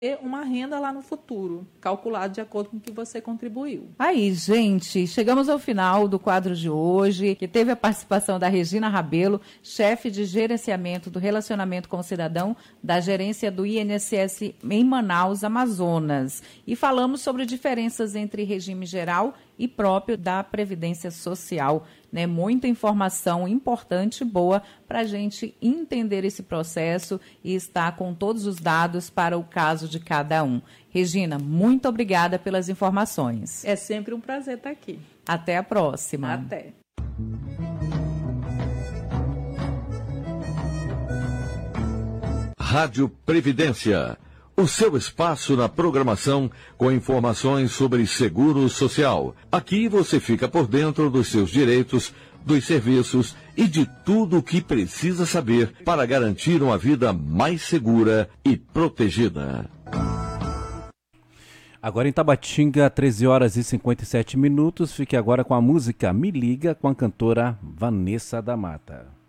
uma renda lá no futuro, calculado de acordo com o que você contribuiu. Aí, gente, chegamos ao final do quadro de hoje, que teve a participação da Regina Rabelo, chefe de gerenciamento do relacionamento com o cidadão da gerência do INSS em Manaus, Amazonas. E falamos sobre diferenças entre regime geral e próprio da Previdência Social. Né? Muita informação importante e boa para a gente entender esse processo e estar com todos os dados para o caso de cada um. Regina, muito obrigada pelas informações. É sempre um prazer estar aqui. Até a próxima. Até. Rádio Previdência. O seu espaço na programação com informações sobre seguro social. Aqui você fica por dentro dos seus direitos, dos serviços e de tudo o que precisa saber para garantir uma vida mais segura e protegida. Agora em Tabatinga, 13 horas e 57 minutos. Fique agora com a música Me Liga com a cantora Vanessa da Mata.